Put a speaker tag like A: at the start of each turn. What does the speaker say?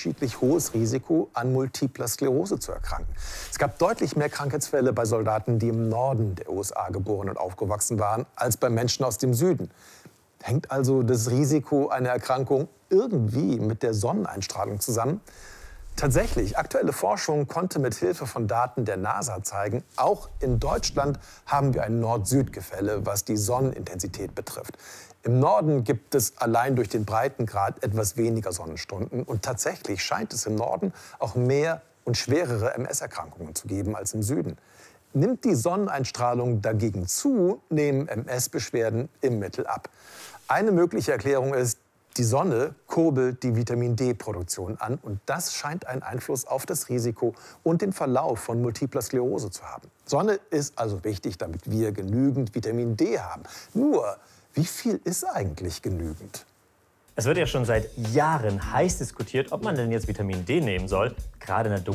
A: unterschiedlich hohes Risiko, an multipler Sklerose zu erkranken. Es gab deutlich mehr Krankheitsfälle bei Soldaten, die im Norden der USA geboren und aufgewachsen waren, als bei Menschen aus dem Süden. Hängt also das Risiko einer Erkrankung irgendwie mit der Sonneneinstrahlung zusammen? Tatsächlich, aktuelle Forschung konnte mit Hilfe von Daten der NASA zeigen, auch in Deutschland haben wir ein Nord-Süd-Gefälle, was die Sonnenintensität betrifft. Im Norden gibt es allein durch den Breitengrad etwas weniger Sonnenstunden. Und tatsächlich scheint es im Norden auch mehr und schwerere MS-Erkrankungen zu geben als im Süden. Nimmt die Sonneneinstrahlung dagegen zu, nehmen MS-Beschwerden im Mittel ab. Eine mögliche Erklärung ist, die Sonne kurbelt die Vitamin-D-Produktion an und das scheint einen Einfluss auf das Risiko und den Verlauf von multipler Sklerose zu haben. Sonne ist also wichtig, damit wir genügend Vitamin D haben. Nur, wie viel ist eigentlich genügend?
B: Es wird ja schon seit Jahren heiß diskutiert, ob man denn jetzt Vitamin D nehmen soll, gerade in der